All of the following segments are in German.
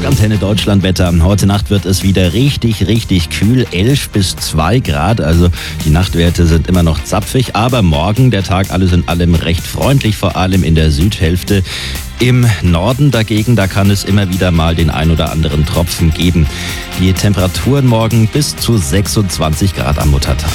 Antenne Deutschland Wetter. Heute Nacht wird es wieder richtig kühl, 11 bis 2 Grad. Also die Nachtwerte sind immer noch zapfig, aber morgen der Tag alles in allem recht freundlich, vor allem in der Südhälfte. Im Norden dagegen, da kann es immer wieder mal den ein oder anderen Tropfen geben. Die Temperaturen morgen bis zu 26 Grad am Muttertag.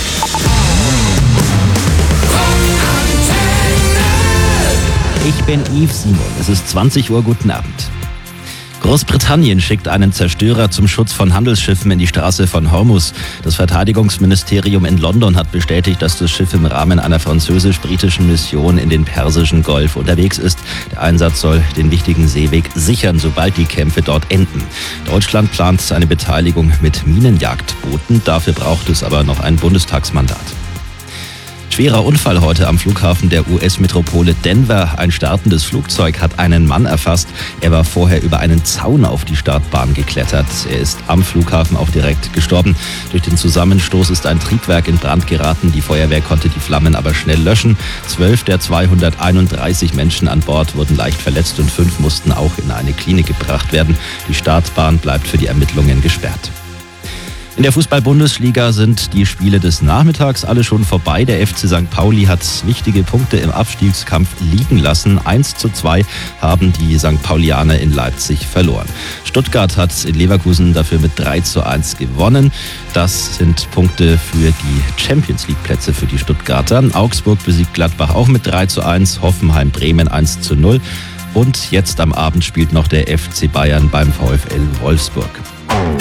Ich bin Yves Simon. Es ist 20 Uhr. Guten Abend. Großbritannien schickt einen Zerstörer zum Schutz von Handelsschiffen in die Straße von Hormuz. Das Verteidigungsministerium in London hat bestätigt, dass das Schiff im Rahmen einer französisch-britischen Mission in den Persischen Golf unterwegs ist. Der Einsatz soll den wichtigen Seeweg sichern, sobald die Kämpfe dort enden. Deutschland plant eine Beteiligung mit Minenjagdbooten. Dafür braucht es aber noch ein Bundestagsmandat. Schwerer Unfall heute am Flughafen der US-Metropole Denver. Ein startendes Flugzeug hat einen Mann erfasst. Er war vorher über einen Zaun auf die Startbahn geklettert. Er ist am Flughafen auch direkt gestorben. Durch den Zusammenstoß ist ein Triebwerk in Brand geraten. Die Feuerwehr konnte die Flammen aber schnell löschen. 12 der 231 Menschen an Bord wurden leicht verletzt und 5 mussten auch in eine Klinik gebracht werden. Die Startbahn bleibt für die Ermittlungen gesperrt. In der Fußball-Bundesliga sind die Spiele des Nachmittags alle schon vorbei. Der FC St. Pauli hat wichtige Punkte im Abstiegskampf liegen lassen. 1:2 haben die St. Paulianer in Leipzig verloren. Stuttgart hat in Leverkusen dafür mit 3:1 gewonnen. Das sind Punkte für die Champions-League-Plätze für die Stuttgarter. Augsburg besiegt Gladbach auch mit 3:1, Hoffenheim Bremen 1:0. Und jetzt am Abend spielt noch der FC Bayern beim VfL Wolfsburg.